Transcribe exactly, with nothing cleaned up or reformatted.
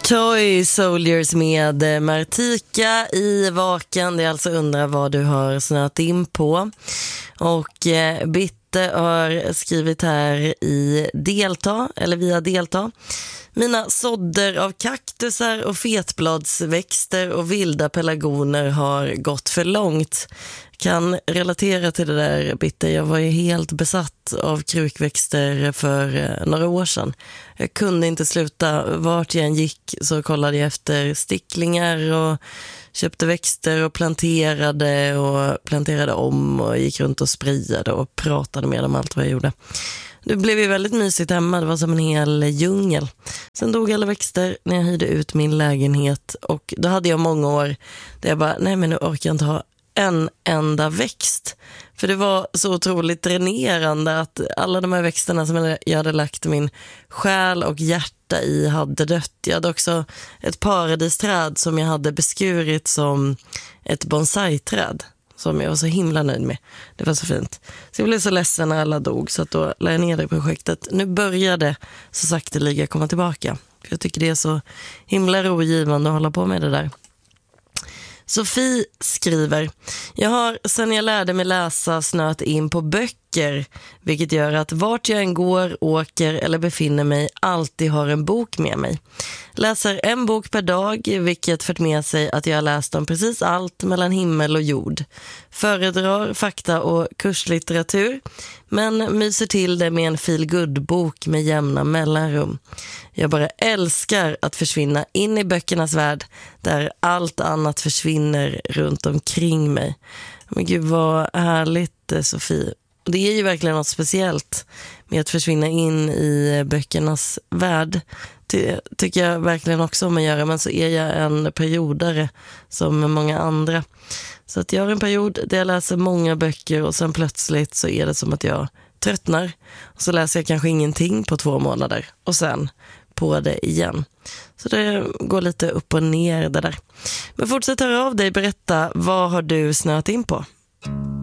Toy Soldiers med Martika i Vaken. Det är alltså undrar vad du har snöat in på. Och eh, Bitte har skrivit här i Delta, eller via Delta. Mina sådder av kaktusar och fetbladsväxter och vilda pelargoner har gått för långt. Kan relatera till det där, Bitte. Jag var ju helt besatt av krukväxter för några år sedan. Jag kunde inte sluta. Vart jag än gick så kollade jag efter sticklingar och köpte växter och planterade och planterade om och gick runt och sprayade och pratade med dem allt vad jag gjorde. Det blev ju väldigt mysigt hemma. Det var som en hel djungel. Sen dog alla växter när jag hyrde ut min lägenhet. Och då hade jag många år där jag bara, nej men nu orkar jag inte ha en enda växt. För det var så otroligt dränerande att alla de här växterna som jag hade lagt min själ och hjärta i hade dött. Jag hade också ett paradisträd som jag hade beskurit som ett bonsai-träd. Som jag var så himla nöjd med. Det var så fint. Så jag blev så ledsen när alla dog. Så att då la jag ner det projektet. Nu började så sakteliga komma tillbaka. För jag tycker det är så himla rogivande att hålla på med det där. Sofie skriver: jag har sedan jag lärde mig läsa snöat in på böcker, vilket gör att vart jag än går, åker eller befinner mig alltid har en bok med mig. Läser en bok per dag, vilket fört med sig att jag har läst om precis allt mellan himmel och jord. Föredrar fakta och kurslitteratur, men myser till det med en feel-good-bok med jämna mellanrum. Jag bara älskar att försvinna in i böckernas värld där allt annat försvinner runt omkring mig. Men gud vad härligt, Sofie. Och det är ju verkligen något speciellt med att försvinna in i böckernas värld. Det tycker jag verkligen också om att göra, men så är jag en periodare som många andra. Så att jag har en period där jag läser många böcker och sen plötsligt så är det som att jag tröttnar. Och så läser jag kanske ingenting på två månader och sen på det igen. Så det går lite upp och ner det där. Men fortsätt höra av dig, berätta, vad har du snöat in på?